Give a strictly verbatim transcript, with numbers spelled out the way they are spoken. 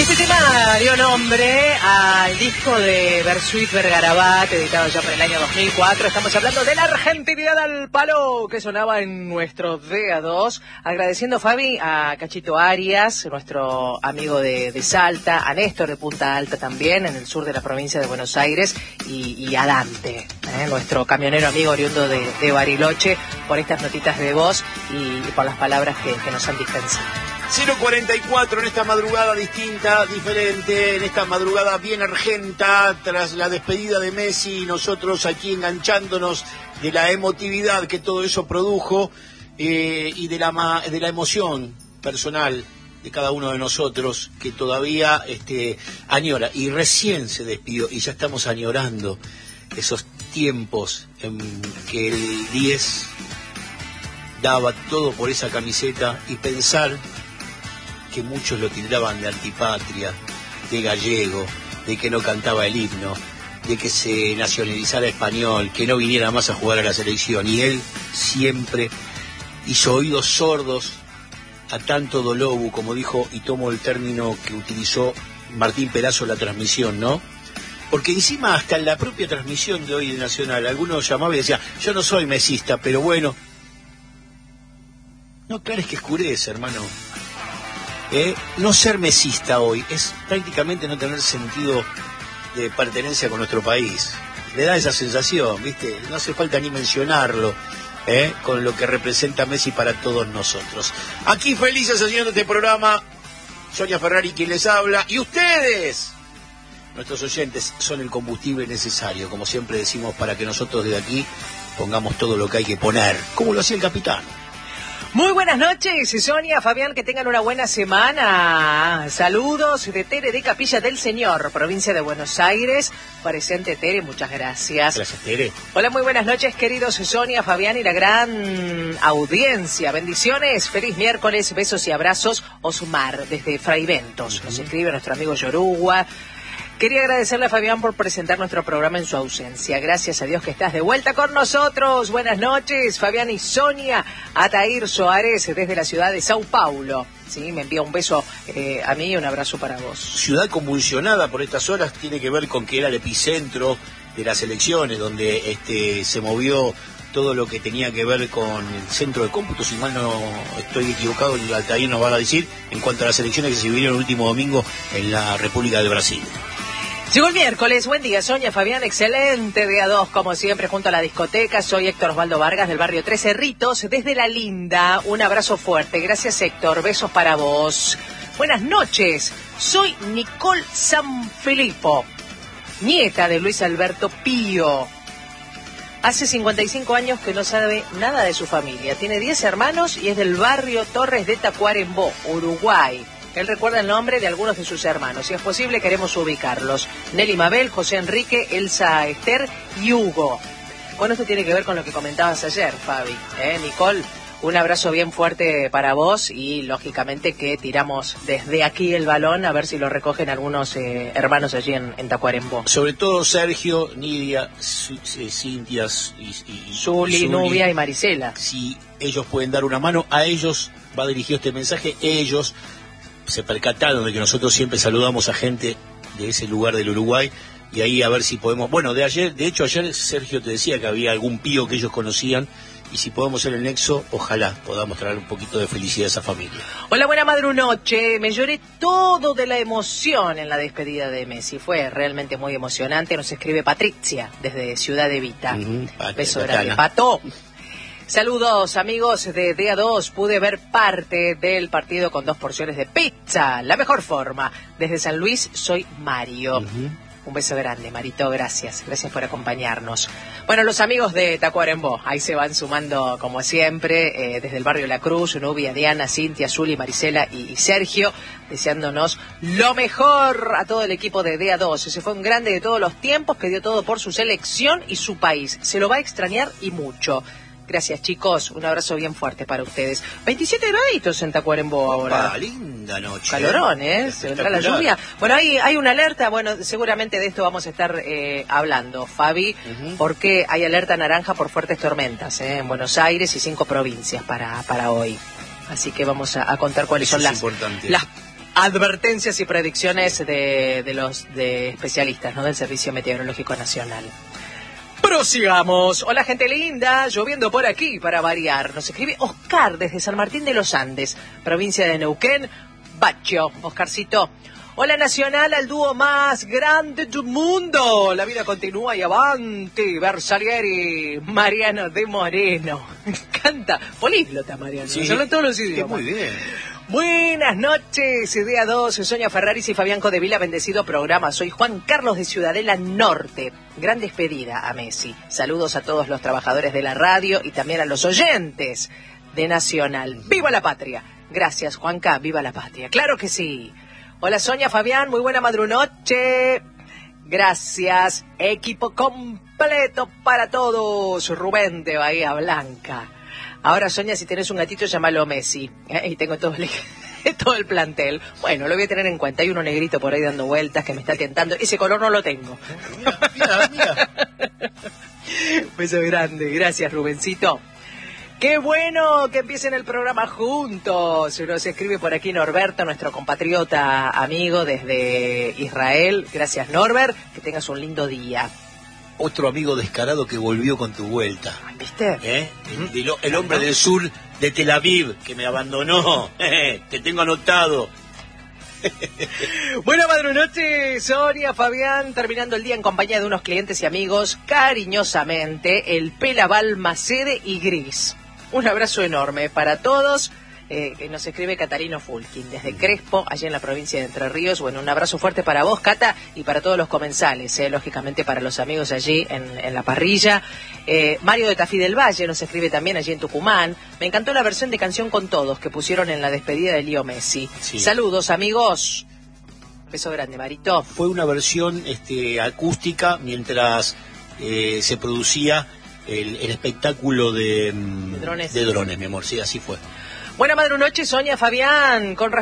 Este tema dio nombre al disco de Bersuit Vergarabat, editado ya por el año dos mil cuatro. Estamos hablando de la argentinidad al palo que sonaba en nuestro D A dos. Agradeciendo, Fabi, a Cachito Arias, nuestro amigo de, de Salta, a Néstor de Punta Alta también, en el sur de la provincia de Buenos Aires, y, y a Dante, ¿eh? nuestro camionero amigo oriundo de, de Bariloche, por estas notitas de voz y, y por las palabras que, que nos han dispensado. cero cuarenta y cuatro en esta madrugada distinta, diferente, en esta madrugada bien argenta, tras la despedida de Messi, nosotros aquí enganchándonos de la emotividad que todo eso produjo eh, y de la, de la emoción personal de cada uno de nosotros que todavía este, añora, y recién se despidió y ya estamos añorando esos tiempos en que el diez daba todo por esa camiseta, y pensar que muchos lo tildaban de antipatria, de gallego, de que no cantaba el himno, de que se nacionalizara español, que no viniera más a jugar a la selección. Y él siempre hizo oídos sordos a tanto dolobu, como dijo, y tomo el término que utilizó Martín Perazo en la transmisión, ¿no? Porque encima hasta en la propia transmisión de hoy de Nacional, algunos llamaban y decían, yo no soy mesista, pero bueno, no aclares que escurece, hermano. Eh, no ser mesista hoy es prácticamente no tener sentido de pertenencia con nuestro país. Le da esa sensación, ¿viste? No hace falta ni mencionarlo, eh, con lo que representa Messi para todos nosotros. Aquí felices haciendo este programa, Sonia Ferrari quien les habla, y ustedes, nuestros oyentes, son el combustible necesario, como siempre decimos, para que nosotros desde aquí pongamos todo lo que hay que poner, como lo hacía el capitán. Muy buenas noches, Sonia, Fabián, que tengan una buena semana. Saludos de Tere de Capilla del Señor, provincia de Buenos Aires. Presente, Tere, muchas gracias. Gracias, Tere. Hola, muy buenas noches, queridos Sonia, Fabián y la gran audiencia. Bendiciones, feliz miércoles, besos y abrazos. Osmar, desde Fraiventos, uh-huh. nos escribe nuestro amigo Yoruba. Quería agradecerle a Fabián por presentar nuestro programa en su ausencia. Gracias a Dios que estás de vuelta con nosotros. Buenas noches, Fabián y Sonia. Atair Soares, desde la ciudad de Sao Paulo. Sí, me envía un beso eh, a mí y un abrazo para vos. Ciudad convulsionada por estas horas, tiene que ver con que era el epicentro de las elecciones, donde este se movió todo lo que tenía que ver con el centro de cómputo, si mal no estoy equivocado, el Altair nos va a decir, en cuanto a las elecciones que se vivieron el último domingo en la República de Brasil. Llegó el miércoles, buen día, Sonia, Fabián, excelente D A dos, como siempre, junto a la discoteca. Soy Héctor Osvaldo Vargas, del barrio Tres Cerritos, desde La Linda. Un abrazo fuerte, gracias, Héctor, besos para vos. Buenas noches, soy Nicole Sanfilippo, nieta de Luis Alberto Pío. Hace cincuenta y cinco años que no sabe nada de su familia. Tiene diez hermanos y es del barrio Torres de Tacuarembó, Uruguay. Él recuerda el nombre de algunos de sus hermanos. Si es posible, queremos ubicarlos. Nelly Mabel, José Enrique, Elsa Esther y Hugo. Bueno, esto tiene que ver con lo que comentabas ayer, Fabi. ¿Eh, Nicole? Un abrazo bien fuerte para vos y, lógicamente, que tiramos desde aquí el balón a ver si lo recogen algunos eh, hermanos allí en, en Tacuarembó. Sobre todo Sergio, Nidia, Cintia, y, y, Zuli, Nubia y Marisela. Si ellos pueden dar una mano, a ellos va dirigido este mensaje. Ellos se percataron de que nosotros siempre saludamos a gente de ese lugar del Uruguay, y ahí a ver si podemos... Bueno, de ayer, de hecho ayer Sergio te decía que había algún pío que ellos conocían, y si podemos ser el nexo, ojalá podamos traer un poquito de felicidad a esa familia. Hola, buena madrunoche. Me lloré todo de la emoción en la despedida de Messi. Fue realmente muy emocionante. Nos escribe Patricia desde Ciudad de Vita. Uh-huh. Pat- Beso grande. Pato. Saludos, amigos de D A dos. Pude ver parte del partido con dos porciones de pizza. La mejor forma. Desde San Luis, soy Mario. Uh-huh. Un beso grande, Marito, gracias. Gracias por acompañarnos. Bueno, los amigos de Tacuarembó, ahí se van sumando como siempre, eh, desde el barrio La Cruz, Nubia, Diana, Cintia, Zuli, Marisela y Sergio, deseándonos lo mejor a todo el equipo de D A dos. Ese fue un grande de todos los tiempos que dio todo por su selección y su país. Se lo va a extrañar y mucho. Gracias, chicos. Un abrazo bien fuerte para ustedes. veintisiete graditos en Tacuarembó ahora. Opa, linda noche. Calorón, ¿eh? Se vendrá la lluvia. Bueno, hay, hay una alerta. Bueno, seguramente de esto vamos a estar eh, hablando, Fabi, uh-huh. porque hay alerta naranja por fuertes tormentas ¿eh? en Buenos Aires y cinco provincias para, para hoy. Así que vamos a, a contar cuáles Eso son es las, las advertencias y predicciones de, de los de especialistas, ¿no? Del Servicio Meteorológico Nacional. Prosigamos. Hola, gente linda, lloviendo por aquí para variar. Nos escribe Oscar desde San Martín de los Andes, provincia de Neuquén. Bacho, Oscarcito. Hola, Nacional, al dúo más grande del mundo. La vida continúa y avanti. Bersalieri, Mariano de Moreno. Canta, políglota, Mariano. Sí, habla todos los idiomas. Muy bien. Buenas noches, Idea dos, Sonia Ferraris y Fabián Codevila, bendecido programa. Soy Juan Carlos de Ciudadela Norte. Gran despedida a Messi. Saludos a todos los trabajadores de la radio y también a los oyentes de Nacional. ¡Viva la patria! Gracias, Juanca, viva la patria. ¡Claro que sí! Hola, Sonia, Fabián, muy buena madrunoche. Gracias, equipo completo para todos. Rubén de Bahía Blanca. Ahora, Sonia, si tenés un gatito, llámalo Messi. ¿eh? Y tengo todo el, todo el plantel. Bueno, lo voy a tener en cuenta. Hay uno negrito por ahí dando vueltas que me está tentando. Ese color no lo tengo. Mira, mira, mira. Beso grande. Gracias, Rubencito. ¡Qué bueno que empiecen el programa juntos! Nos escribe por aquí Norberto, nuestro compatriota amigo desde Israel. Gracias, Norbert. Que tengas un lindo día. Otro amigo descarado que volvió con tu vuelta. ¿Viste? ¿Eh? El, el, el hombre del sur de Tel Aviv, que me abandonó. Te tengo anotado. Buena madrunoche, Sonia, Fabián, terminando el día en compañía de unos clientes y amigos, cariñosamente, el Pela Balmacede y Gris. Un abrazo enorme para todos, eh, que nos escribe Catarino Fulkin, desde Crespo, allá en la provincia de Entre Ríos. Bueno, un abrazo fuerte para vos, Cata, y para todos los comensales, eh, lógicamente para los amigos allí en, en la parrilla. Eh, Mario de Tafí del Valle nos escribe también allí en Tucumán. Me encantó la versión de Canción con Todos que pusieron en la despedida de Leo Messi. Sí. Saludos, amigos. Beso grande, Marito. Fue una versión este, acústica mientras eh, se producía el, el espectáculo de, de drones. de drones, mi amor. Sí, así fue. Buena madrunoche, Sonia, Fabián. Con